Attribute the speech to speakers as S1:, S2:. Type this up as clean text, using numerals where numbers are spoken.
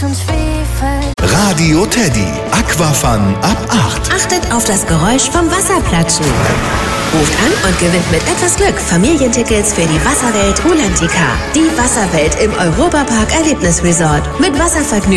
S1: uns Vielfalt.
S2: Radio Teddy, Aquafun ab 8.
S3: Achtet auf das Geräusch vom Wasserplatschen. Ruft an und gewinnt mit etwas Glück Familientickets für die Wasserwelt Rulantica. Die Wasserwelt im Europapark Erlebnisresort. Mit Wasservergnügen